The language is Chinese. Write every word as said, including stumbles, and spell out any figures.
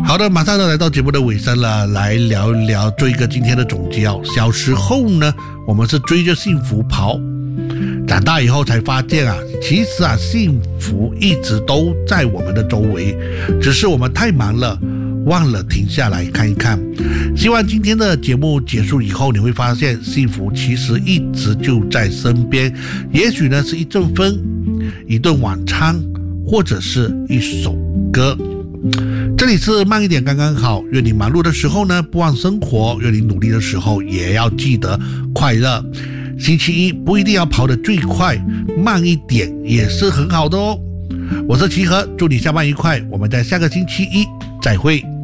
好的，马上呢来到节目的尾声了，来聊一聊做一个今天的总结哦。小时候呢，我们是追着幸福跑，长大以后才发现啊，其实啊，幸福一直都在我们的周围，只是我们太忙了，忘了停下来看一看。希望今天的节目结束以后，你会发现幸福其实一直就在身边，也许呢是一阵风，一顿晚餐，或者是一首歌。这里是慢一点刚刚好，愿你忙碌的时候呢不忘生活，愿你努力的时候也要记得快乐。星期一不一定要跑得最快，慢一点也是很好的哦。我是齐和，祝你下班愉快，我们在下个星期一再会。